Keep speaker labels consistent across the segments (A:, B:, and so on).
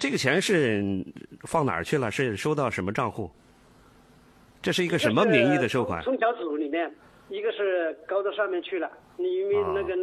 A: 这个钱是放哪儿去了？是收到什么账户？这是一个什么名义的收款？
B: 从小组里面，一个是高到上面去了，你因为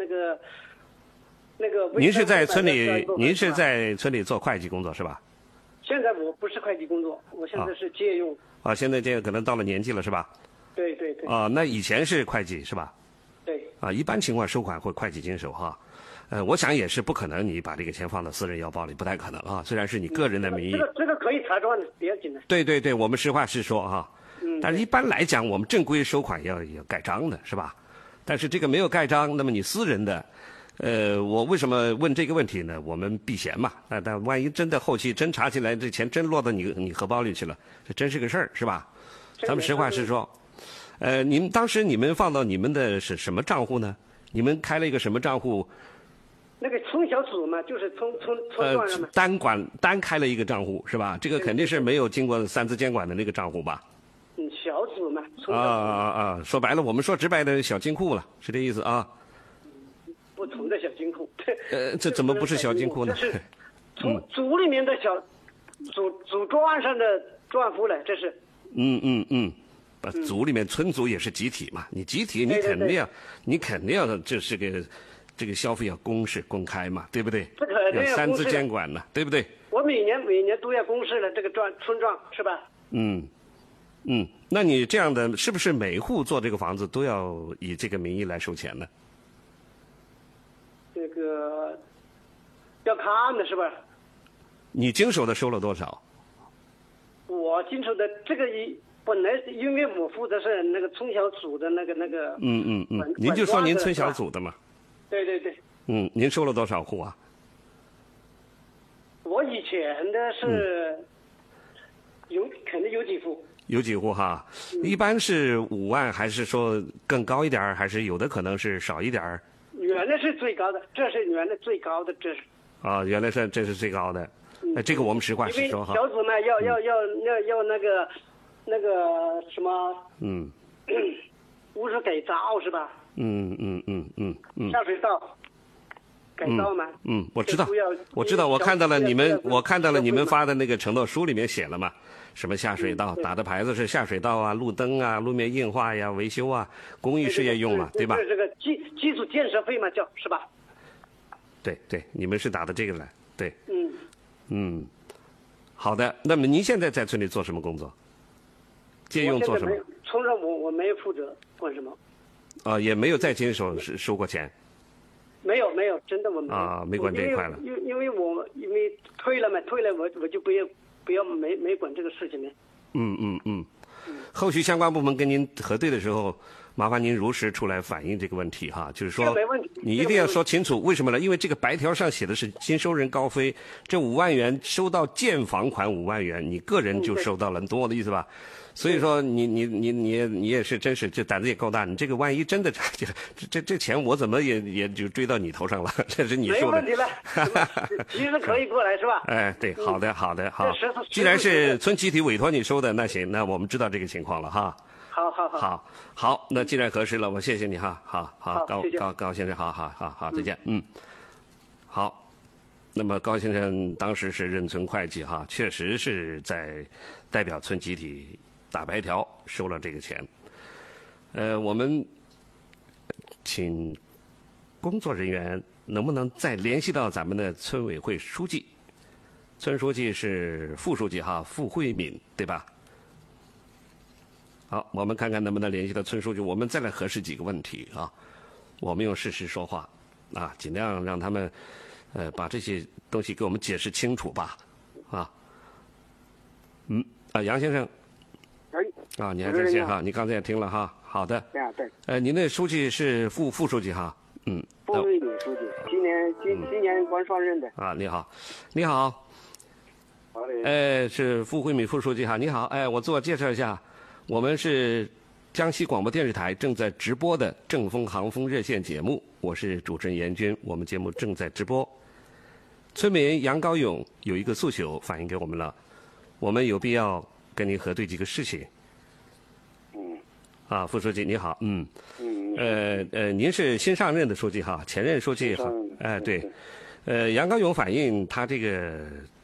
B: 那个。
A: 您是在村里做会计工作是吧？
B: 现在我不是会计工作，我现在是借用。
A: 现在这个可能到了年纪了是吧？
B: 对对对。
A: 那以前是会计是吧？
B: 对。
A: 一般情况收款会会计经手哈。我想也是不可能你把这个钱放到私人腰包里，不太可能啊。虽然是你个人的名义。
B: 这个可以查账的，不要紧的。
A: 对对对，我们实话实说哈。但是一般来讲，我们正规收款要盖章的是吧？但是这个没有盖章，那么你私人的，我为什么问这个问题呢？我们避嫌嘛。但万一真的后期真查起来，这钱真落到你荷包里去了，这真是个事儿是吧？咱们实话实说。当时你们放到你们的是什么账户呢？你们开了一个什么账户？
B: 那个村小组嘛，就是村段上嘛。
A: 单开了一个账户是吧？这个肯定是没有经过三资监管的那个账户吧？
B: 小组嘛。
A: 说白了，我们说直白的小金库了，是这意思啊？
B: 不同的小金库。
A: 这怎么不是小金库呢？
B: 这是组里面的组专上的专户了，这是。
A: 组里面村组也是集体嘛，你集体你肯定要这个消费要公示公开嘛，对不对？
B: 这个
A: 要三资监管呢，对不对？
B: 我每年都要公示了这个村庄是吧？
A: 那你这样的是不是每户做这个房子都要以这个名义来收钱呢？
B: 这个要看的是吧？
A: 你经手的收了多少？
B: 我经手的这个本来因为我负责是那个村小组的那个。
A: 您就说您村小组的嘛。
B: 对对对。
A: 您收了多少户啊？
B: 我以前的是肯定有几户。
A: 有几户哈？一般是5万，还是说更高一点，还是有的可能是少一点？
B: 原来是最高的，这是原来最高的，这是。
A: 原来这是最高的。这个我们实话实说哈。
B: 小组嘛，要那个什么。污水改造是吧？下水道改造嘛。
A: 我知道，我看到了你们发的那个承诺书里面写了嘛。什么下水道打的牌子是下水道啊、路灯啊、路面硬化呀、维修啊、公益事业用嘛，对吧？
B: 这个基础建设费嘛，是吧？
A: 对，你们是打的这个来，对。好的，那么您现在在村里做什么工作？借用做什么？
B: 村上我没有负责管什么。
A: 也没有在经手收过钱。
B: 没有，真的我没有。
A: 没管这一块了。
B: 因为退了我就不要没管这个事情了。
A: 后续相关部门跟您核对的时候，麻烦您如实出来反映这个问题哈，就是说你一定要说清楚，为什么呢？因为这个白条上写的是经收人高飞，这5万元收到建房款5万元，你个人就收到了，你懂我的意思吧？所以说你也是真是这胆子也够大，你这个万一真的这钱我怎么也就追到你头上了，这是你说的。
B: 没问题了，其实可以过来是吧？
A: 对，好的，好。既然是村集体委托你收的，那行，那我们知道这个情况了哈。好，那既然合适了，我谢谢你哈。好，高先生，好，再见。好。那么高先生当时是任村会计哈，确实是在代表村集体打白条收了这个钱。我们请工作人员能不能再联系到咱们的村委会书记？村书记是副书记哈，傅慧敏对吧？好，我们看看能不能联系到村书记，我们再来核实几个问题啊。我们用事实说话啊，尽量让他们把这些东西给我们解释清楚吧，杨先生，你还在线哈？你刚才也听了哈？好的。
C: 对。
A: 您的书记是副书记哈？
C: 傅慧敏书记，今年刚上任的。
A: 你好。
C: 好嘞。
A: 是傅慧敏副书记哈，你好，我自我介绍一下，我们是江西广播电视台正在直播的正风航风热线节目，我是主持人严军，我们节目正在直播。村民杨高勇有一个诉求反映给我们了，我们有必要跟您核对几个事情。副书记你好，您是新上任的书记哈，前任书记好，对，杨高勇反映他这个